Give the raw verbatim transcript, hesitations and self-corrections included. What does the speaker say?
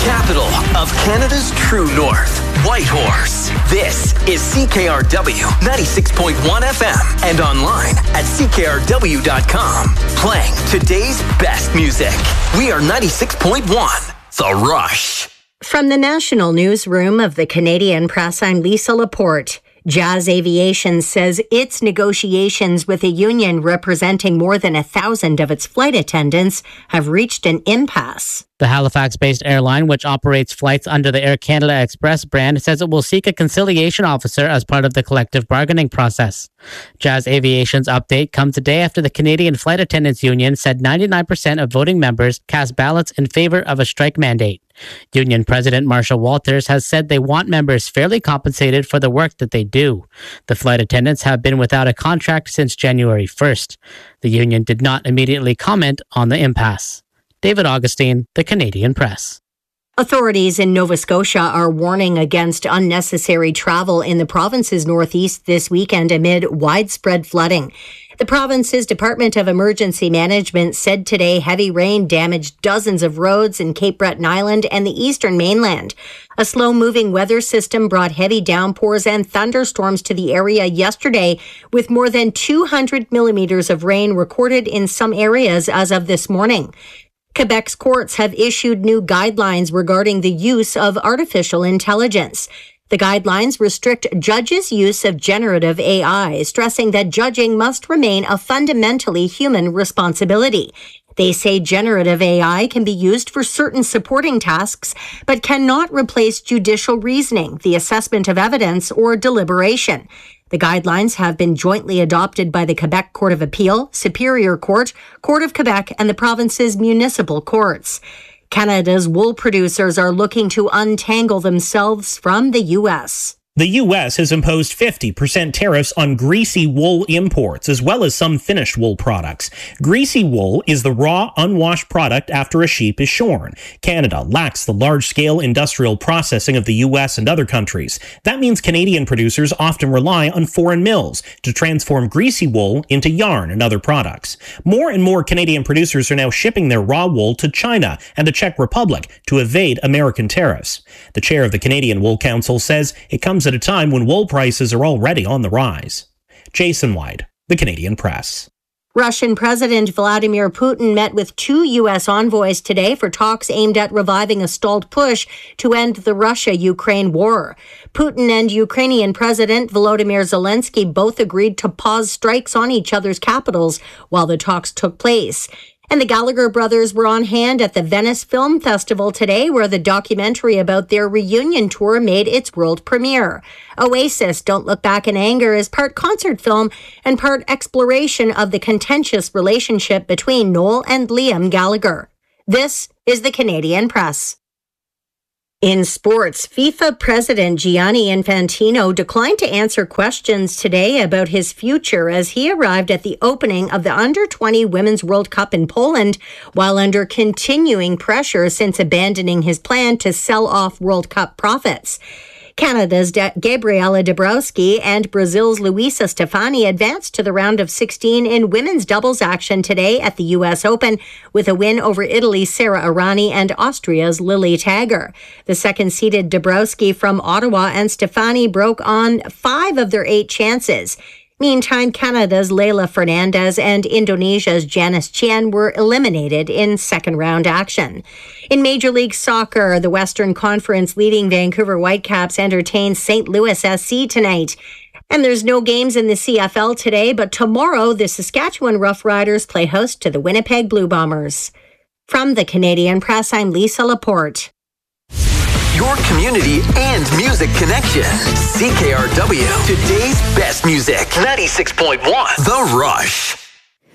capital of Canada's true north, Whitehorse. This is C K R W ninety-six point one F M and online at C K R W dot com. Playing today's best music. We are ninety-six point one, The Rush. From the National Newsroom of the Canadian Press, I'm Lisa Laporte. Jazz Aviation says its negotiations with a union representing more than a thousand of its flight attendants have reached an impasse. The Halifax-based airline, which operates flights under the Air Canada Express brand, says it will seek a conciliation officer as part of the collective bargaining process. Jazz Aviation's update comes a day after the Canadian Flight Attendants Union said ninety-nine percent of voting members cast ballots in favor of a strike mandate. Union President Marsha Walters has said they want members fairly compensated for the work that they do. The flight attendants have been without a contract since January first. The union did not immediately comment on the impasse. David Augustine, The Canadian Press. Authorities in Nova Scotia are warning against unnecessary travel in the province's northeast this weekend amid widespread flooding. The province's Department of Emergency Management said today heavy rain damaged dozens of roads in Cape Breton Island and the eastern mainland. A slow-moving weather system brought heavy downpours and thunderstorms to the area yesterday, with more than two hundred millimeters of rain recorded in some areas as of this morning. Quebec's courts have issued new guidelines regarding the use of artificial intelligence. The guidelines restrict judges' use of generative A I, stressing that judging must remain a fundamentally human responsibility. They say generative A I can be used for certain supporting tasks, but cannot replace judicial reasoning, the assessment of evidence, or deliberation. The guidelines have been jointly adopted by the Quebec Court of Appeal, Superior Court, Court of Quebec, and the province's municipal courts. Canada's wool producers are looking to untangle themselves from the U S. The U S has imposed fifty percent tariffs on greasy wool imports, as well as some finished wool products. Greasy wool is the raw, unwashed product after a sheep is shorn. Canada lacks the large-scale industrial processing of the U S and other countries. That means Canadian producers often rely on foreign mills to transform greasy wool into yarn and other products. More and more Canadian producers are now shipping their raw wool to China and the Czech Republic to evade American tariffs. The chair of the Canadian Wool Council says it comes at a time when wool prices are already on the rise. Jason White, The Canadian Press. Russian President Vladimir Putin met with two U S envoys today for talks aimed at reviving a stalled push to end the Russia-Ukraine war. Putin and Ukrainian President Volodymyr Zelensky both agreed to pause strikes on each other's capitals while the talks took place. And the Gallagher brothers were on hand at the Venice Film Festival today, where the documentary about their reunion tour made its world premiere. Oasis, Don't Look Back in Anger, is part concert film and part exploration of the contentious relationship between Noel and Liam Gallagher. This is the Canadian Press. In sports, FIFA President Gianni Infantino declined to answer questions today about his future as he arrived at the opening of the under twenty Women's World Cup in Poland while under continuing pressure since abandoning his plan to sell off World Cup profits. Canada's De- Gabriela Dabrowski and Brazil's Luisa Stefani advanced to the round of sixteen in women's doubles action today at the U S Open with a win over Italy's Sara Errani and Austria's Lily Tagger. The second-seeded Dabrowski from Ottawa and Stefani broke on five of their eight chances. Meantime, Canada's Leila Fernandez and Indonesia's Janice Chien were eliminated in second-round action. In Major League Soccer, the Western Conference leading Vancouver Whitecaps entertain Saint Louis S C tonight. And there's no games in the C F L today, but tomorrow the Saskatchewan Roughriders play host to the Winnipeg Blue Bombers. From the Canadian Press, I'm Lisa Laporte. Your community and music connection. C K R W. Today's best music. ninety-six point one. The Rush.